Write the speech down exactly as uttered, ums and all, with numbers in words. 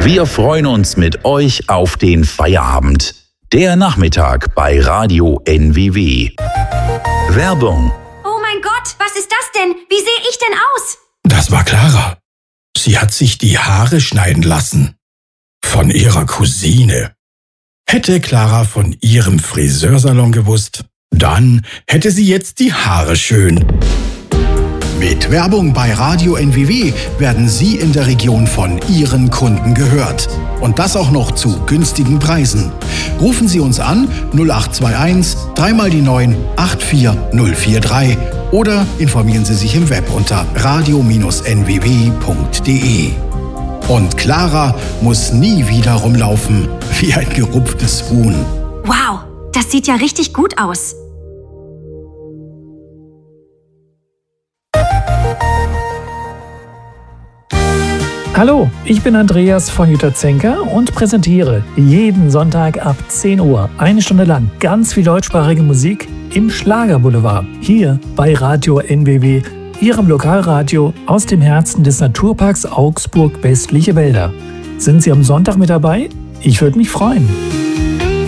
Wir freuen uns mit euch auf den Feierabend. Der Nachmittag bei Radio N W W. Werbung. Oh mein Gott, was ist das denn? Wie sehe ich denn aus? Das war Clara. Sie hat sich die Haare schneiden lassen. Von ihrer Cousine. Hätte Clara von ihrem Friseursalon gewusst, dann hätte sie jetzt die Haare schön. Mit Werbung bei Radio N W W werden Sie in der Region von Ihren Kunden gehört. Und das auch noch zu günstigen Preisen. Rufen Sie uns an null acht zwei eins drei mal die neun acht vier null vier drei oder informieren Sie sich im Web unter radio Bindestrich n w w punkt d e. Und Clara muss nie wieder rumlaufen wie ein gerupftes Huhn. Wow, das sieht ja richtig gut aus. Hallo, ich bin Andreas von Jutta Zenker und präsentiere jeden Sonntag ab zehn Uhr eine Stunde lang ganz viel deutschsprachige Musik im Schlagerboulevard. Hier bei Radio N W W, Ihrem Lokalradio aus dem Herzen des Naturparks Augsburg Westliche Wälder. Sind Sie am Sonntag mit dabei? Ich würde mich freuen.